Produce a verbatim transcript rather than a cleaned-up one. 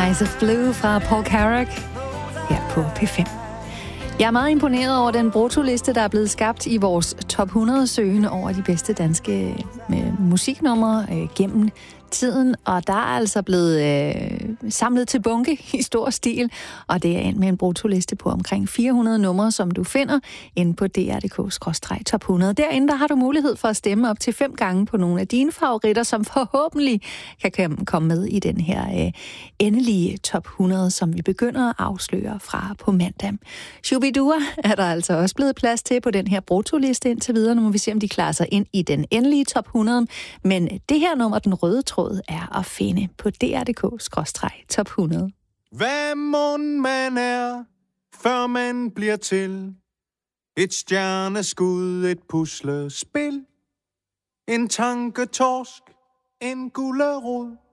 Eyes of Blue fra Paul Carrack her på P fem. Jeg er meget imponeret over den bruttoliste, der er blevet skabt i vores top hundrede-søgende over de bedste danske musiknumre øh, gennem tiden, og der er altså blevet øh, samlet til bunke i stor stil, og det er endt med en bruttoliste på omkring fire hundrede numre, som du finder inde på d r punktum d k skråstreg top hundrede. Derinde der har du mulighed for at stemme op til fem gange på nogle af dine favoritter, som forhåbentlig kan komme med i den her øh, endelige top hundrede, som vi begynder at afsløre fra på mandag. Shubidua er der altså også blevet plads til på den her bruttoliste indtil videre. Nu må vi se, om de klarer sig ind i den endelige top hundrede, men det her nummer, den røde tråd, er at finde på d r punktum d k skråstreg top hundrede. Hvad mon man er, før man bliver til et stjerneskud, et puslespil, en tanketorsk, en gullerod,